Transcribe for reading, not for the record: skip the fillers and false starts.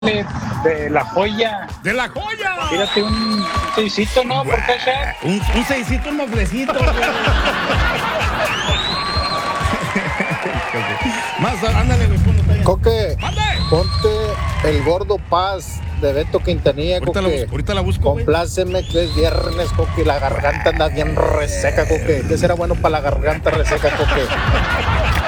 de La Joya. ¡De La Joya! Tírate un seisito, ¿no? Por casa. Un seisito, un moflecito. Más, ándale, güey, ponlo también. Coque, ¡Mande! ponte el Gordo Paz de Beto Quintanilla, Coque. Ahorita la busco, güey. Compláceme que es viernes, Coque, y la garganta anda bien reseca, Coque. ¿Qué será bueno para la garganta reseca, Coque?